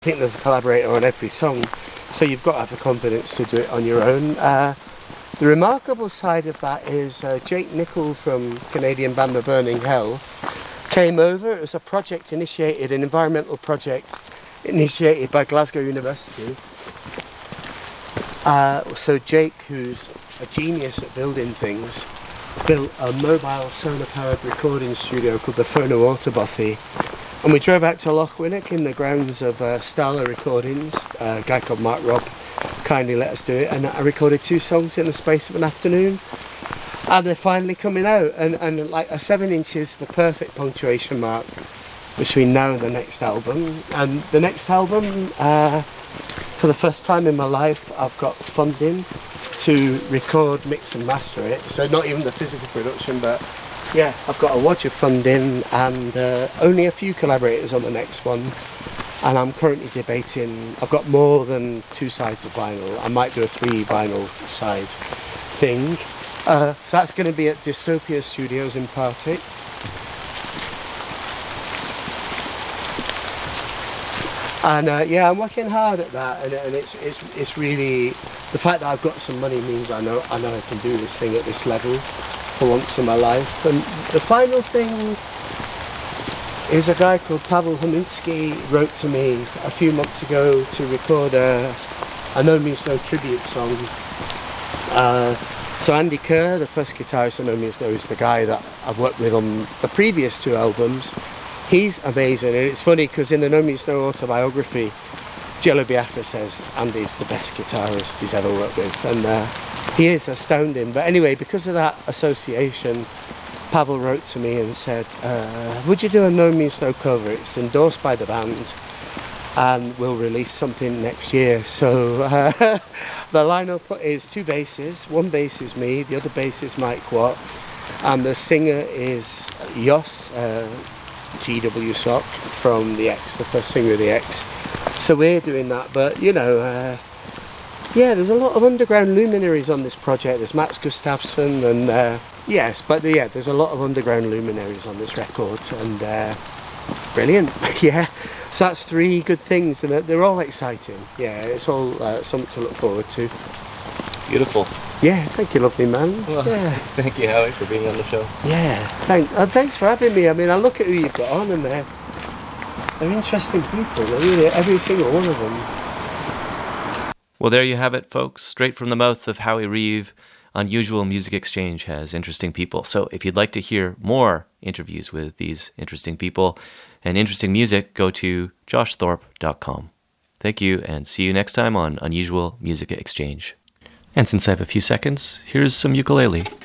think there's a collaborator on every song, so you've got to have the confidence to do it on your own. The remarkable side of that is Jake Nichol from Canadian band The Burning Hell came over. It was a project initiated, an environmental project initiated by Glasgow University. So Jake, who's a genius at building things, built a mobile solar-powered recording studio called the Phono Autobothy. And we drove out to Lochwinnock in the grounds of Stala Recordings. A guy called Mark Robb kindly let us do it, and I recorded 2 songs in the space of an afternoon. And they're finally coming out, and like a 7-inch is the perfect punctuation mark between now and the next album. And the next album, for the first time in my life, I've got funding to record, mix and master it. So not even the physical production, but yeah, I've got a wad of funding and only a few collaborators on the next one. And I'm currently debating, I've got more than 2 sides of vinyl. I might do a 3 vinyl side thing. So that's going to be at Dystopia Studios in Partick. And yeah, I'm working hard at that, and it's really, the fact that I've got some money means I know I can do this thing at this level for once in my life. And the final thing is a guy called Pavel Hominsky wrote to me a few months ago to record a No Means No tribute song. So Andy Kerr, the first guitarist of No Means No, is the guy that I've worked with on the previous 2 albums. He's amazing, and it's funny because in the No Means No autobiography, Jello Biafra says Andy's the best guitarist he's ever worked with, and he is astounding. But anyway, because of that association, Pavel wrote to me and said, would you do a No Means No cover? It's endorsed by the band and we'll release something next year. So the lineup is 2 basses. 1 bass is me, the other bass is Mike Watt, and the singer is Jos GW Sock from The X, the first singer of The X. So we're doing that, but you know, yeah, there's a lot of underground luminaries on this project. There's Max Gustafsson and yes, but yeah, there's a lot of underground luminaries on this record, and brilliant. Yeah, so that's 3 good things, and they're all exciting. Yeah, it's all something to look forward to. Beautiful. Yeah, thank you, lovely man. Well, yeah. Thank you, Howie, for being on the show. Yeah, thanks for having me. I mean, I look at who you've got on, and they're interesting people. They're really, every single one of them. Well, there you have it, folks. Straight from the mouth of Howie Reeve, Unusual Music Exchange has interesting people. So if you'd like to hear more interviews with these interesting people and interesting music, go to joshthorpe.com. Thank you, and see you next time on Unusual Music Exchange. And since I have a few seconds, here's some ukulele.